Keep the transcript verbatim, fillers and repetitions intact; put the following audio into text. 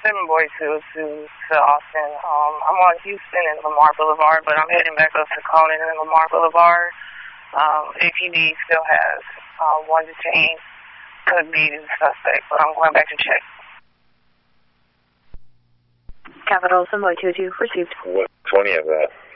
seven boy two to, to Austin. Um, I'm on Houston and Lamar Boulevard, but I'm heading back up to Conan and Lamar Boulevard. Um, A P D still has uh, one detained. Could be the suspect, but I'm going back to check. Capital seven boy two two received. What twenty of that?